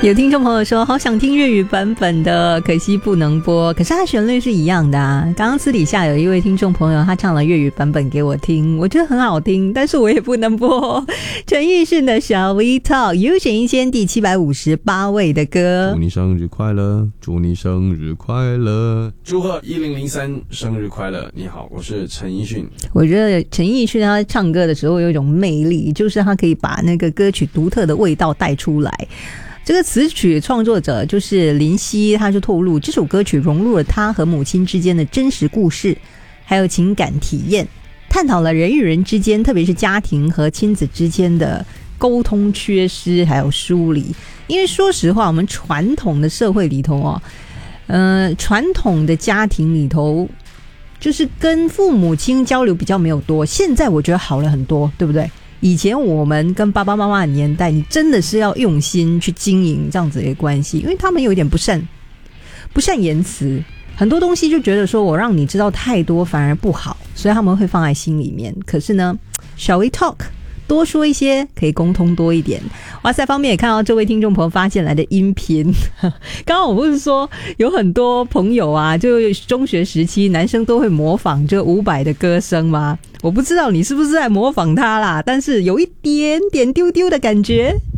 有听众朋友说好想听粤语版本的，可惜不能播，可是它旋律是一样的啊。刚刚私底下有一位听众朋友他唱了粤语版本给我听，我觉得很好听，但是我也不能播。陈奕迅的 Shall We Talk 优选一千第758位的歌。 祝你生日快乐，祝你生日快乐，祝贺1003生日快乐。你好，我是陈奕迅。 我觉得陈奕迅他唱歌的时候有一种魅力，就是他可以把那个歌曲独特的味道带出来。这个词曲创作者就是林夕，他就透露这首歌曲融入了他和母亲之间的真实故事，还有情感体验，探讨了人与人之间，特别是家庭和亲子之间的沟通缺失还有疏离。因为说实话，我们传统的社会里头传统的家庭里头，就是跟父母亲交流比较没有多，现在我觉得好了很多，对不对？以前我们跟爸爸妈妈的年代，你真的是要用心去经营这样子的关系，因为他们有一点不善言辞，很多东西就觉得说我让你知道太多反而不好，所以他们会放在心里面。可是呢 Shall we talk 多说一些可以沟通多一点。哇塞，方面也看到这位听众朋友发现来的音频，刚刚我不是说有很多朋友啊，就中学时期男生都会模仿这伍佰的歌声吗？我不知道你是不是在模仿他啦，但是有一点点丢丢的感觉。